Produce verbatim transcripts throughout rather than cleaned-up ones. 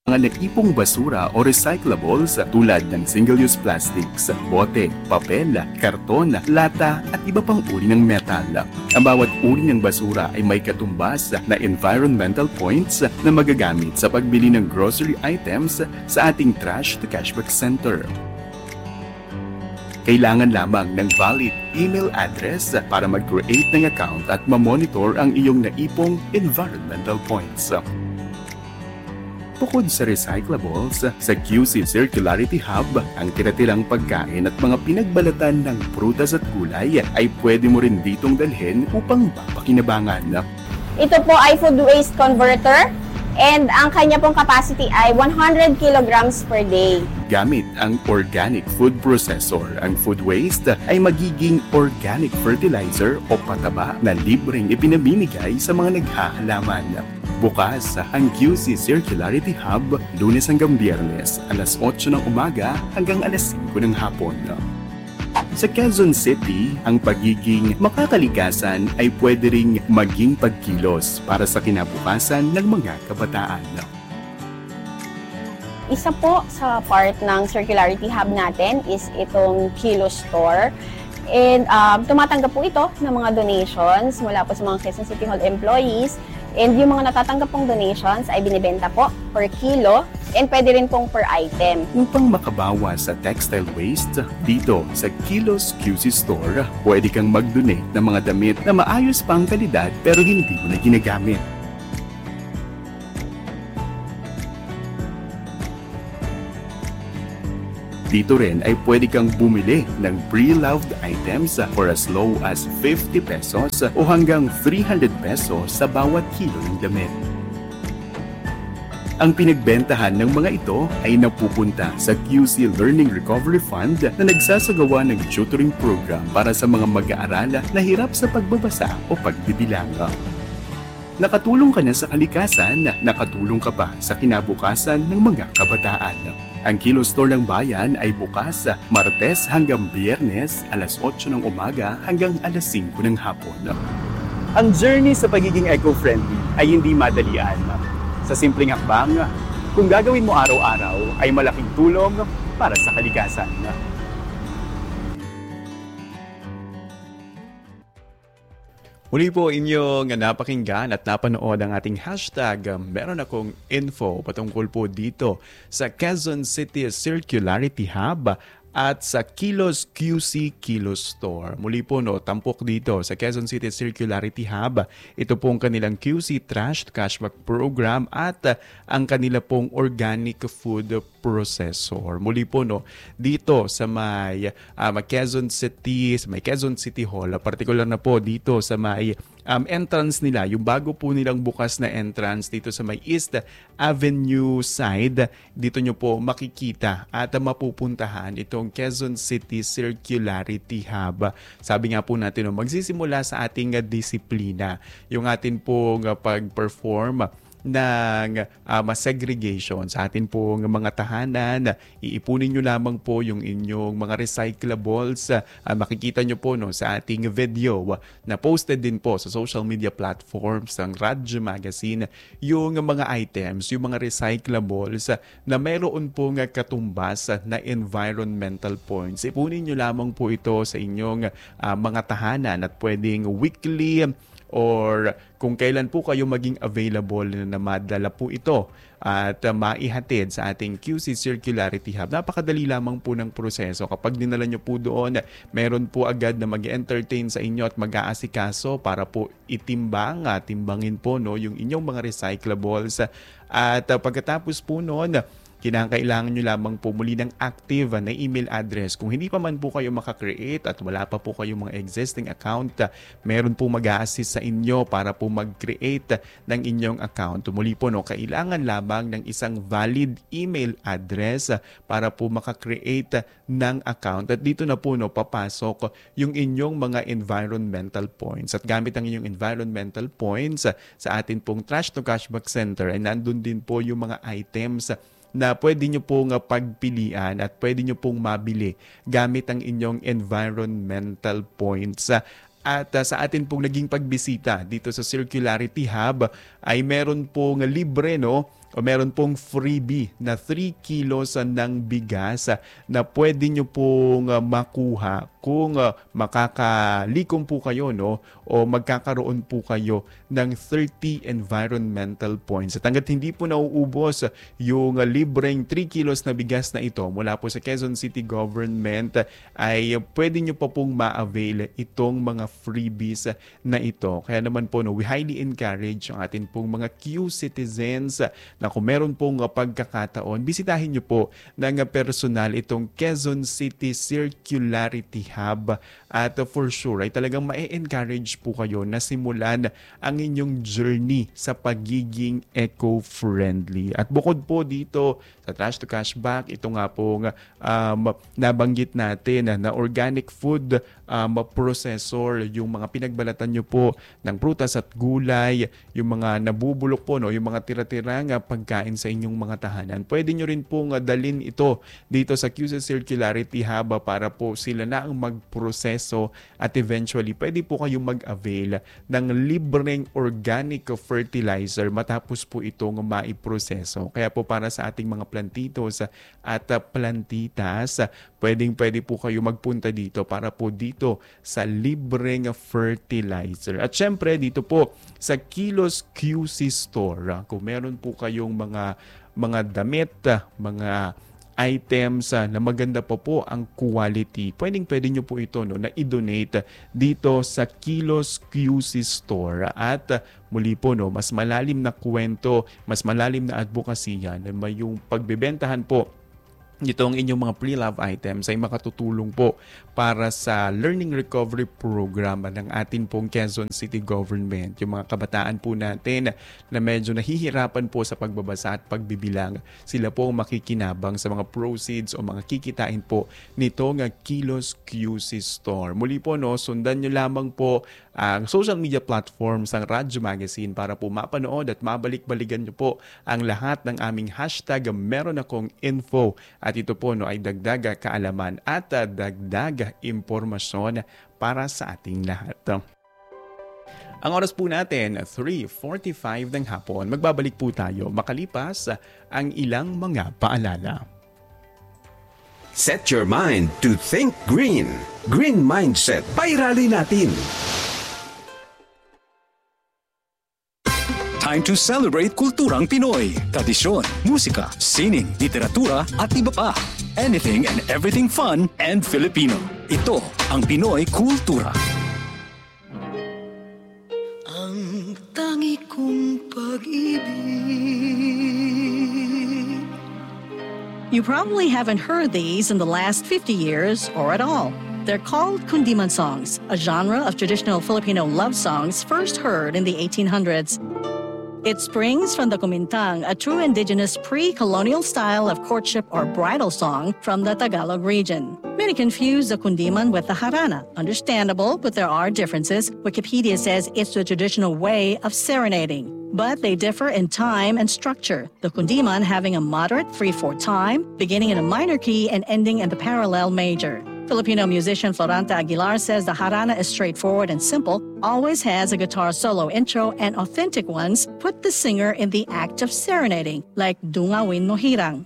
mga naipong basura o recyclables tulad ng single-use plastics, bote, papel, karton, lata at iba pang uri ng metal. Ang bawat uri ng basura ay may katumbas na environmental points na magagamit sa pagbili ng grocery items sa ating trash to cashback center. Kailangan lamang ng valid email address para mag-create ng account at ma-monitor ang iyong naipong environmental points. Bukod sa recyclables, sa Q C Circularity Hub, ang tira-tirang pagkain at mga pinagbalatan ng prutas at gulay ay pwede mo rin ditong dalhin upang mapakinabangan. Ito po ay food waste converter and ang kanya pong capacity ay one hundred kilograms per day. Gamit ang organic food processor, ang food waste ay magiging organic fertilizer o pataba na libreng ipinamimigay sa mga naghahalaman. Bukas ang Q C Circularity Hub, Lunes hanggang Biyernes, alas otso ng umaga hanggang alas singko ng hapon. Sa Quezon City, ang pagiging makakalikasan ay pwede ring maging pagkilos para sa kinabukasan ng mga kabataan. Isa po sa part ng Circularity Hub natin is itong Kilo Store. And um, tumatanggap po ito ng mga donations mula po sa mga Quezon City Hall employees. And yung mga natatanggap pong donations ay binibenta po per kilo and pwede rin pong per item. Upang makabawas sa textile waste, dito sa Kilos Q C Store, pwede kang mag-donate ng mga damit na maayos pang kalidad pero hindi mo na ginagamit. Dito rin ay pwede kang bumili ng pre-loved items for as low as fifty pesos o hanggang three hundred pesos sa bawat kilo ng damit. Ang pinagbentahan ng mga ito ay napupunta sa Q C Learning Recovery Fund na nagsasagawa ng tutoring program para sa mga mag-aaral na hirap sa pagbabasa o pagbibilang. Nakatulong ka na sa kalikasan, nakatulong ka pa sa kinabukasan ng mga kabataan. Ang Kilo Store ng Bayan ay bukas sa Martes hanggang Biyernes, alas otso ng umaga hanggang alas singko ng hapon. Ang journey sa pagiging eco-friendly ay hindi madalian. Sa simpleng hakbang, kung gagawin mo araw-araw ay malaking tulong para sa kalikasan. Muli po inyong napakinggan at napanood ang ating hashtag meron akong info patungkol po dito sa Quezon City Circularity Hub at sa Kilos Q C Kilos Store. Muli po no, tampok dito sa Quezon City Circularity Hub. Ito pong kanilang Q C Trash Cashback Program at uh, ang kanila pong organic food processor. Muli po no, dito sa may uh, Quezon City, sa may Quezon City Hall, particular na po dito sa may um, entrance nila, yung bago po nilang bukas na entrance dito sa may East Avenue side, dito nyo po makikita at mapupuntahan itong Quezon City Circularity Hub. Sabi nga po natin, no, magsisimula sa ating uh, disiplina, yung atin pong uh, pag-perform ng uh, segregation sa atin pong mga tahanan. Iipunin nyo lamang po yung inyong mga recyclables. Uh, makikita nyo po no, sa ating video uh, na posted din po sa social media platforms ng Radyo Magazine yung mga items, yung mga recyclables uh, na mayroon pong uh, katumbas uh, na environmental points. Ipunin nyo lamang po ito sa inyong uh, mga tahanan at pwedeng weekly or kung kailan po kayo maging available na madala po ito at uh, maihatid sa ating Q C Circularity Hub. Napakadali lamang po ng proseso. Kapag dinala nyo po doon, meron po agad na mag-entertain sa inyo at mag-aasikaso para po itimbang, uh, timbangin po no, yung inyong mga recyclables. At uh, pagkatapos po noon, kinakailangan nyo lamang po muli ng active na email address. Kung hindi pa man po kayo makakreate at wala pa po kayong mga existing account, meron po mag-a-assist sa inyo para po mag-create ng inyong account. Muli po, no, kailangan lamang ng isang valid email address para po makakreate ng account. At dito na po no, papasok yung inyong mga environmental points. At gamit ang inyong environmental points sa atin pong Trash to Cashback Center ay nandun din po yung mga items na pwede nyo pong pagpilian at pwede nyo pong mabili gamit ang inyong environmental points. At uh, sa atin pong naging pagbisita dito sa Circularity Hub ay meron pong libre no, o meron pong freebie na three kilos ng bigas na pwede nyo pong uh, makuha kung uh, makakalikom po kayo, no, o magkakaroon po kayo ng thirty environmental points. At hanggat hindi po nauubos yung uh, libreng three kilos na bigas na ito mula po sa Quezon City Government, ay uh, pwede nyo pa pong ma-avail itong mga freebies na ito. Kaya naman po, no, we highly encourage ang atin pong mga Q citizens na kung meron pong uh, pagkakataon, bisitahin nyo po ng uh, personal itong Quezon City Circularity Hub, at uh, for sure ay talagang ma-encourage po kayo na simulan ang inyong journey sa pagiging eco-friendly. At bukod po dito sa Trash to Cashback, ito nga pong um, nabanggit natin na organic food um, processor, yung mga pinagbalatan nyo po ng prutas at gulay, yung mga nabubulok po, no, yung mga tira-tirang pagkain sa inyong mga tahanan. Pwede nyo rin pong dalin ito dito sa Q C Circularity Hub para po sila na ang magproseso at eventually pwede po kayong mag-avail ng libreng organic fertilizer matapos po itong maiproseso. Kaya po para sa ating mga plantitos at plantitas, pwedeng pwede po kayo magpunta dito para po dito sa libreng fertilizer. At syempre dito po sa Kilos Q C Store, kung meron po kayong mga mga damit, mga items uh, na maganda pa po ang quality, pwedeng pwede nyo po ito, no, na i-donate dito sa Kilos Q C Store. At uh, muli po, no, mas malalim na kwento, mas malalim na advocacy yan, may yung pagbebentahan po itong inyong mga pre-love items ay makatutulong po para sa learning recovery program ng atin pong Quezon City Government. Yung mga kabataan po natin na medyo nahihirapan po sa pagbabasa at pagbibilang, sila po makikinabang sa mga proceeds o mga kikitain po nitong Kilos Q C Store. Muli po, no, sundan nyo lamang po ang social media platforms ng Radyo Magazine para po mapanood at mabalik-balikan nyo po ang lahat ng aming hashtag meron akong info. At ito po, no, ay dagdag kaalaman at uh, dagdag impormasyon para sa ating lahat. Ang oras po natin, three forty-five ng hapon. Magbabalik po tayo makalipas ang ilang mga paalala. Set your mind to think green. Green Mindset. Pairali natin. Time to celebrate kulturang Pinoy. Tradisyon, musika, sining, literatura at iba pa. Anything and everything fun and Filipino. Ito ang Pinoy Kultura. Ang tangi kong pag-ibig. You probably haven't heard these in the last fifty years or at all. They're called kundiman songs, a genre of traditional Filipino love songs first heard in the eighteen hundreds. It springs from the kumintang, a true indigenous pre-colonial style of courtship or bridal song from the Tagalog region. Many confuse the kundiman with the harana. Understandable, but there are differences. Wikipedia says it's the traditional way of serenading, but they differ in time and structure. The kundiman having a moderate three four time, beginning in a minor key and ending in the parallel major. Filipino musician Floranta Aguilar says the harana is straightforward and simple, always has a guitar solo intro, and authentic ones put the singer in the act of serenading, like Dungawin Mo Hirang.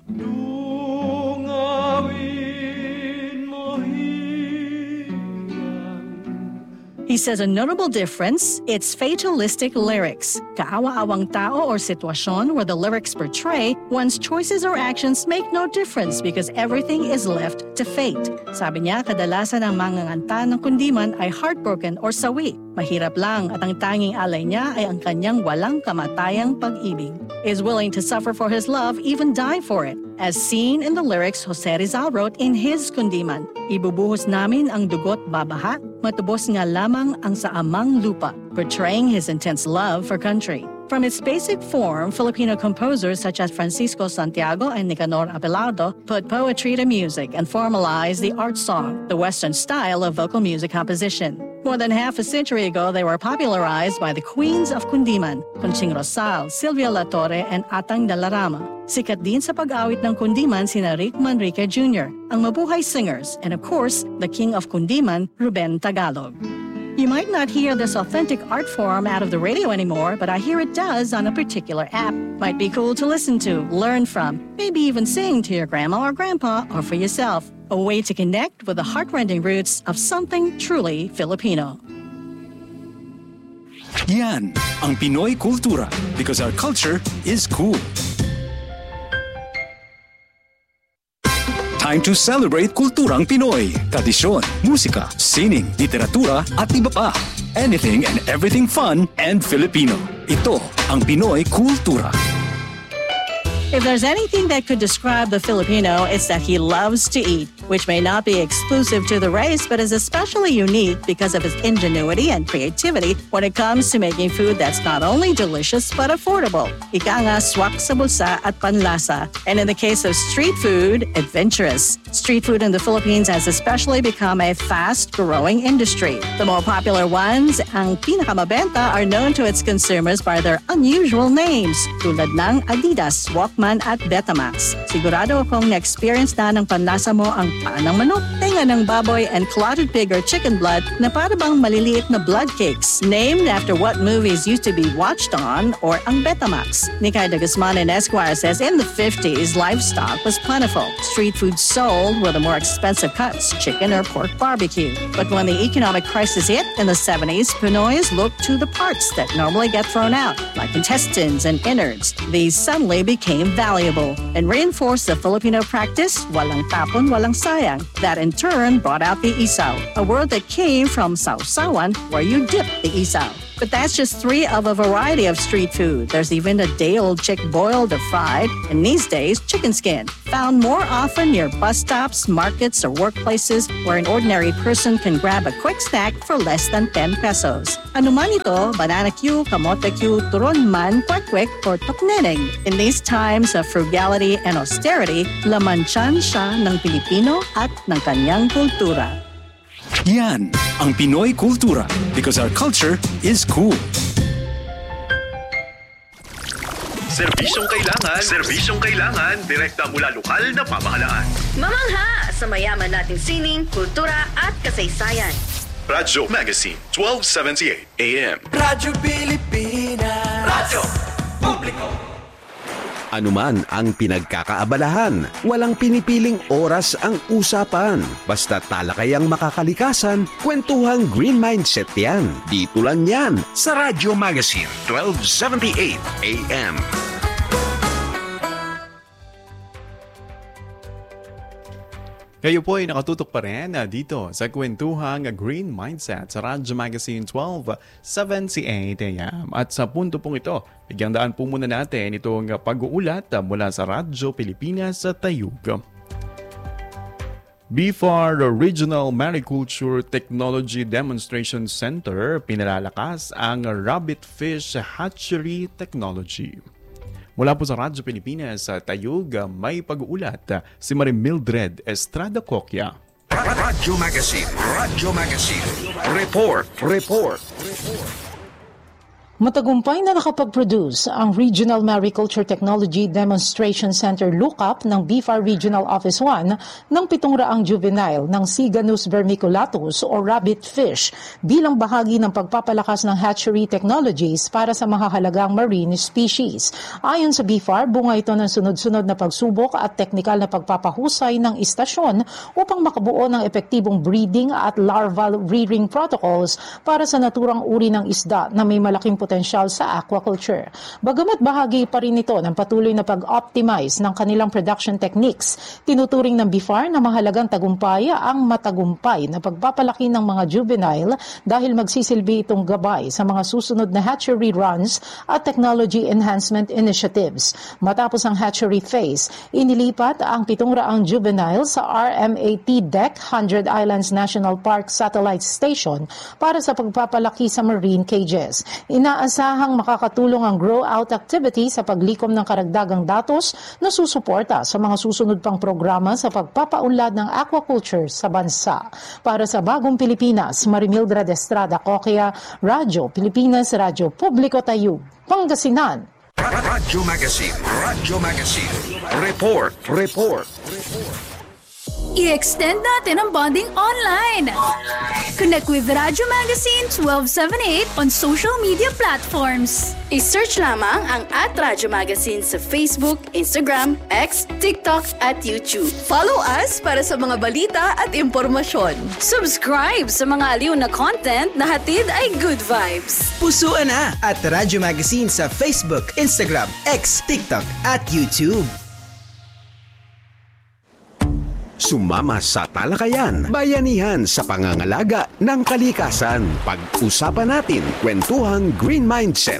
He says a notable difference, it's fatalistic lyrics. Kaawa-awang tao or sitwasyon where the lyrics portray one's choices or actions make no difference because everything is left to fate. Sabi niya, kadalasan ang manganganta ng kundiman ay heartbroken or sawi. Mahirap lang at ang tanging alay niya ay ang kanyang walang kamatayang pag-ibig. Is willing to suffer for his love, even die for it. As seen in the lyrics Jose Rizal wrote in his kundiman, ibubuhos namin ang dugot babaha, matubos nga lamang ang sa amang lupa, portraying his intense love for country. From its basic form, Filipino composers such as Francisco Santiago and Nicanor Abelardo put poetry to music and formalized the art song, the Western style of vocal music composition. More than half a century ago, they were popularized by the queens of kundiman, Conching Rosal, Silvia La Torre, and Atang Dalarama. Sikat din sa pag-awit ng kundiman sina Rick Manrique Junior, ang mabuhay singers, and of course, the king of kundiman, Ruben Tagalog. You might not hear this authentic art form out of the radio anymore, but I hear it does on a particular app. Might be cool to listen to, learn from, maybe even sing to your grandma or grandpa or for yourself. A way to connect with the heart-rending roots of something truly Filipino. Yan ang Pinoy Kultura because our culture is cool. Time to celebrate kulturang Pinoy. Tradisyon, musika, sining, literatura at iba pa. Anything and everything fun and Filipino. Ito ang Pinoy Kultura. If there's anything that could describe the Filipino, it's that he loves to eat, which may not be exclusive to the race, but is especially unique because of his ingenuity and creativity when it comes to making food that's not only delicious but affordable. Ika nga, swak sa bulsa at panlasa. And in the case of street food, adventurous. Street food in the Philippines has especially become a fast-growing industry. The more popular ones, ang pinakamabenta, are known to its consumers by their unusual names, tulad ng Adidas, Walkman at Betamax. Sigurado akong na-experience na ng panlasa mo ang paa ng manok, tenga ng baboy, and clotted pig or chicken blood na para bang maliliit na blood cakes, named after what movies used to be watched on, or ang Betamax. Nikay de Guzman in Esquire says in the fifties, livestock was plentiful. Street food sold were the more expensive cuts, chicken or pork barbecue. But when the economic crisis hit in the seventies, Pinoys looked to the parts that normally get thrown out, like intestines and innards. These suddenly became valuable and reinforced the Filipino practice, walang tapon, walang sayang. That in turn brought out the isaw, a word that came from sausawan, where you dip the isaw. But that's just three of a variety of street food. There's even a day-old chick boiled or fried, and these days, chicken skin, found more often near bus stops, markets, or workplaces where an ordinary person can grab a quick snack for less than ten pesos. Ano man ito, banana Q, kamote Q, turon man, kwek-kwek, or tokneneng. In these times of frugality and austerity, laman tiyan siya ng Pilipino at ng kanyang kultura. Yan ang Pinoy Kultura because our culture is cool. Serbisyong kailangan, serbisyong kailangan, direkta mula lokal na pamahalaan. Mamangha sa mayaman nating sining, kultura at kasaysayan. Radyo Magazine, twelve seventy-eight A M. Radyo Pilipinas. Radyo Publiko. Anuman ang pinagkakaabalahan, walang pinipiling oras ang usapan. Basta talakayang makakalikasan, kwentuhang Green Mindset yan. Dito lang yan sa Radyo Magazine, twelve seventy-eight A M. Kayo po ay nakatutok pa rin na dito sa kwentuhang Green Mindset sa Radyo Magazine twelve seventy-eight A M. At sa punto pong ito, bigyang daan po muna natin itong pag-uulat mula sa Radyo Pilipinas sa Tayug. B F A R Regional Mariculture Technology Demonstration Center pinalalakas ang Rabbit Fish Hatchery Technology. Mula po sa Radyo Pilipinas sa Tayug, may pag-uulat si Marie Mildred Estrada Coquia. Radyo Magazine, Radyo Magazine. Report, report, report. Matagumpay na nakapag-produce ang Regional Mariculture Technology Demonstration Center Lookup ng B F A R Regional Office one ng pitong raang juvenile ng Siganus vermiculatus o rabbit fish bilang bahagi ng pagpapalakas ng hatchery technologies para sa mahahalagang marine species. Ayon sa B F A R, bunga ito ng sunod-sunod na pagsubok at teknikal na pagpapahusay ng istasyon upang makabuo ng epektibong breeding at larval rearing protocols para sa naturang uri ng isda na may malaking potensyal sa aquaculture. Bagamat bahagi pa rin ito ng patuloy na pag-optimize ng kanilang production techniques, tinuturing ng B F A R na mahalagang tagumpay ang matagumpay na pagpapalaki ng mga juvenile dahil magsisilbi itong gabay sa mga susunod na hatchery runs at technology enhancement initiatives. Matapos ang hatchery phase, inilipat ang pitong raang juvenile sa R M A T D E C Hundred Islands National Park Satellite Station para sa pagpapalaki sa marine cages. Inaasahang makakatulong ang grow-out activity sa paglikom ng karagdagang datos na susuporta sa mga susunod pang programa sa pagpapaunlad ng aquaculture sa bansa. Para sa Bagong Pilipinas, Marie Mildred Estrada Coquia, Radyo Pilipinas, Radyo Publiko Tayug, Pangasinan. Radyo Magazine, Radyo Magazine. Report, report, report. I-extend natin ang bonding online. Connect with Radyo Magazine twelve seventy-eight on social media platforms. I-search lamang ang at Radyo Magazine sa Facebook, Instagram, X, TikTok at YouTube. Follow us para sa mga balita at impormasyon. Subscribe sa mga aliw na content na hatid ay good vibes. Pusuan na at Radyo Magazine sa Facebook, Instagram, X, TikTok at YouTube. Sumama sa talakayan, bayanihan sa pangangalaga ng kalikasan. Pag-usapan natin, kwentuhang Green Mindset.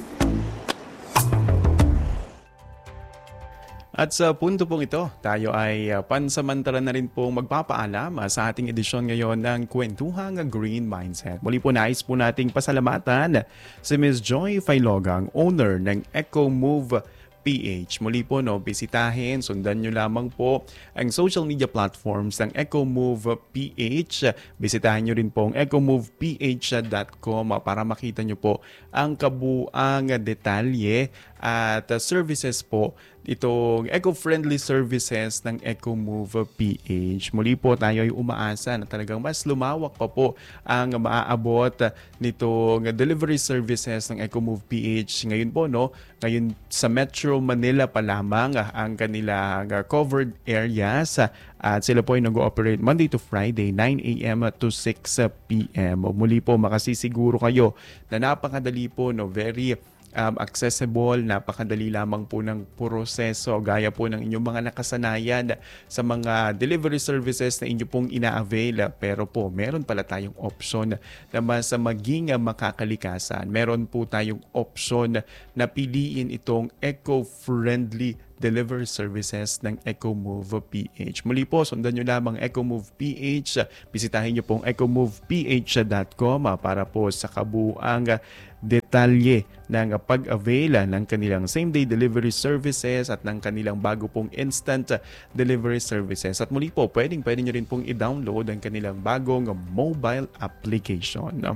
At sa punto pong ito, tayo ay uh, pansamantala na rin pong magpapaalam uh, sa ating edisyon ngayon ng Kwentuhang Green Mindset. Muli po nais po nating pasalamatan si Miz Joy Failogang, owner ng EcoMove P H. Muli po, no, bisitahin, sundan nyo lamang po ang social media platforms ng EcoMove P H. Bisitahin nyo rin po ang eco move p h dot com para makita nyo po ang kabuang detalye at uh, services po, itong eco-friendly services ng EcoMove P H. Muli po tayo ay umaasa na talagang mas lumawak pa po ang maaabot nitong delivery services ng EcoMove P H. Ngayon po, no, ngayon sa Metro Manila pa lamang ang kanilang covered areas at sila po ay nag-ooperate Monday to Friday, nine a.m. to six p.m. Muli po makasisiguro kayo na napakadali po, no, very Um, accessible, napakadali lamang po ng proseso gaya po ng inyong mga nakasanayan sa mga delivery services na inyo pong ina-avail. Pero po, meron pala tayong option na mas maging makakalikasan. Meron po tayong option na piliin itong eco-friendly delivery services ng EcoMove P H. Muli po, sundan nyo lamang EcoMove P H. Bisitahin nyo pong eco move p h dot com para po sa kabuang detalye ng pag-avail ng kanilang same-day delivery services at ng kanilang bago pong instant delivery services. At muli po, pwedeng pwede nyo rin pong i-download ang kanilang bagong mobile application.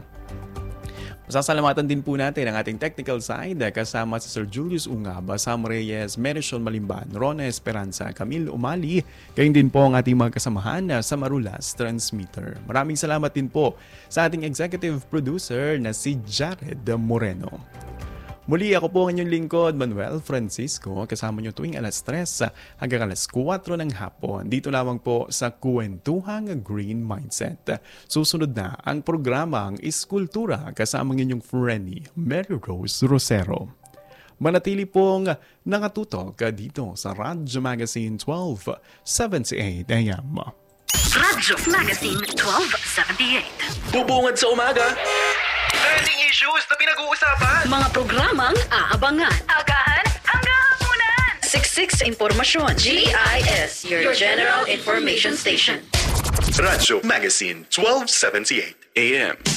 Masasalamatan din po natin ang ating technical side kasama si Sir Julius Ungaba, Sam Reyes, Merisol Malimban, Rona Esperanza, Camille Umali, gayon din po ang ating mga kasamahan sa Marulas Transmitter. Maraming salamat din po sa ating executive producer na si Jared Moreno. Muli ako po ang inyong lingkod, Manuel Francisco, kasama nyo tuwing alas tres hanggang alas kwatro ng hapon. Dito lamang po sa Kwentuhang Green Mindset. Susunod na ang programang Iskultura kasama ng inyong friendly Mary Rose Rosero. Manatili pong nakatutok dito sa Radyo Magazine twelve seventy-eight A M. Radyo Magazine twelve seventy-eight. Bubungad sa umaga. Trending issues na pinag-uusapan. Mga programang aabangan. Agahan hanggang hapunan. Siksik sa impormasyon. G I S, your general information station. Radyo Magazine twelve seventy-eight A M.